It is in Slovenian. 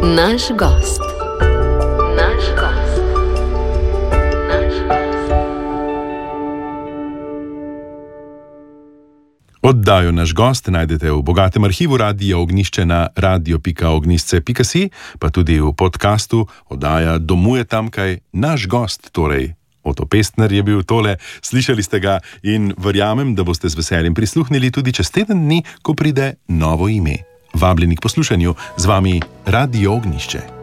Naš gost. Oddajo Naš gost najdete v bogatem arhivu Radia Ognjišče na radio.ognjišče.si, pa tudi v podkastu oddaja Domuje tamkaj Naš gost, torej Oto Pestner je bil tole, slišali ste ga in verjamem, da boste z veseljem prisluhnili tudi čez teden dni, ko pride novo ime. Vabljeni k poslušanju, z vami Radio Ognjišče.